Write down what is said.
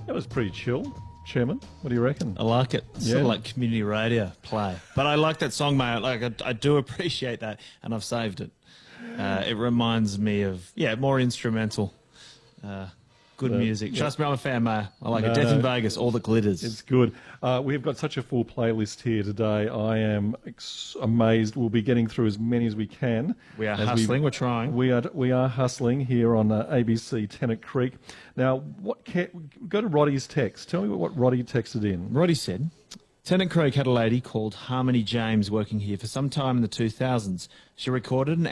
That was pretty chill, Chairman. What do you reckon? I like it. It's sort Yeah. of like community radio play. But I like that song, mate. Like, I do appreciate that, and I've saved it. It reminds me of, more instrumental, good music. Trust me, I'm a fan, mate. I like it. Death in Vegas, all that glitters. It's good. We've got such a full playlist here today. I am amazed. We'll be getting through as many as we can. We are hustling. We're trying. We are hustling here on ABC Tennant Creek. Now, go to Roddy's text. Tell me what Roddy texted in. Roddy said, Tennant Creek had a lady called Harmony James working here for some time in the 2000s. She recorded an